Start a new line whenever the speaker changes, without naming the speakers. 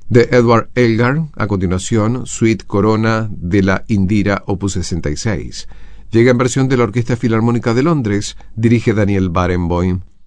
De Edward Elgar, a continuación, Suite Corona de la Indira, opus 66. Llega en versión de la Orquesta Filarmónica de Londres, dirige Daniel Barenboim.